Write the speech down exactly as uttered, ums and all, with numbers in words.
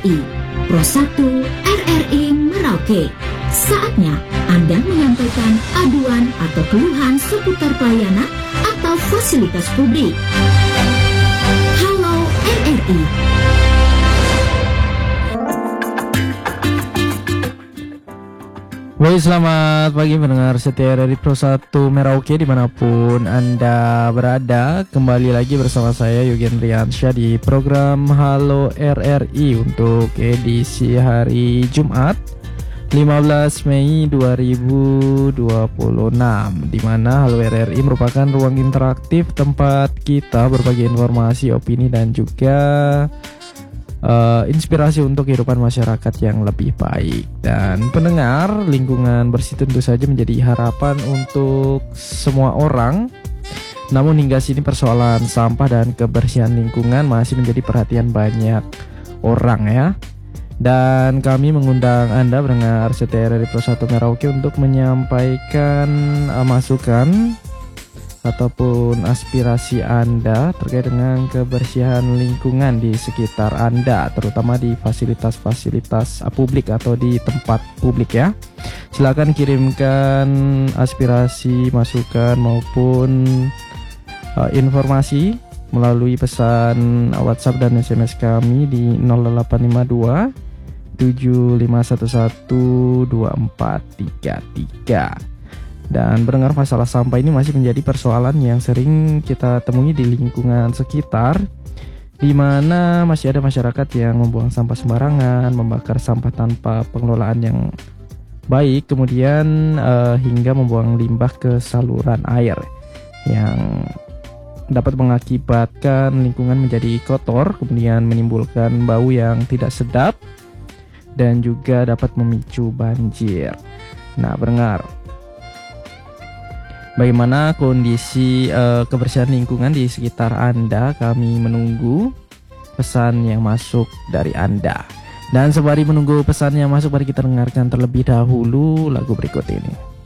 I, Pro satu R R I Merauke. Saatnya Anda menyampaikan aduan atau keluhan seputar pelayanan atau fasilitas publik. Halo R R I. Baik, selamat pagi pendengar setia dari Pro satu Merauke dimanapun Anda berada. Kembali lagi bersama saya Yugen Riansyah di program Halo R R I untuk edisi hari Jumat lima belas Mei dua ribu dua puluh enam, di mana Halo R R I merupakan ruang interaktif tempat kita berbagi informasi, opini dan juga Uh, inspirasi untuk kehidupan masyarakat yang lebih baik. Dan pendengar, lingkungan bersih tentu saja menjadi harapan untuk semua orang. Namun hingga sini persoalan sampah dan kebersihan lingkungan masih menjadi perhatian banyak orang ya. Dan kami mengundang Anda pendengar setia dari Pro satu Merauke untuk menyampaikan uh, masukan ataupun aspirasi Anda terkait dengan kebersihan lingkungan di sekitar Anda, terutama di fasilitas-fasilitas publik atau di tempat publik ya. Silakan kirimkan aspirasi, masukan maupun uh, informasi melalui pesan WhatsApp dan S M S kami di nol delapan lima dua tujuh lima satu satu dua empat tiga tiga. Dan pendengar, masalah sampah ini masih menjadi persoalan yang sering kita temui di lingkungan sekitar, di mana masih ada masyarakat yang membuang sampah sembarangan, membakar sampah tanpa pengelolaan yang baik, kemudian uh, hingga membuang limbah ke saluran air yang dapat mengakibatkan lingkungan menjadi kotor, kemudian menimbulkan bau yang tidak sedap dan juga dapat memicu banjir. Nah, pendengar, bagaimana kondisi uh, kebersihan lingkungan di sekitar Anda? Kami menunggu pesan yang masuk dari Anda. Dan sembari menunggu pesan yang masuk, mari kita dengarkan terlebih dahulu lagu berikut ini.